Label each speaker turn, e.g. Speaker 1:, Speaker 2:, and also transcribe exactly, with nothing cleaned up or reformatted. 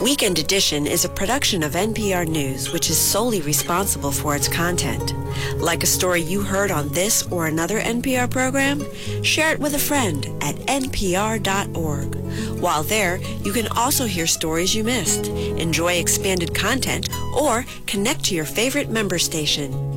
Speaker 1: Weekend Edition is a production of N P R News, which is solely responsible for its content. Like a story you heard on this or another N P R program? Share it with a friend at N P R dot org. While there, you can also hear stories you missed, enjoy expanded content, or connect to your favorite member station.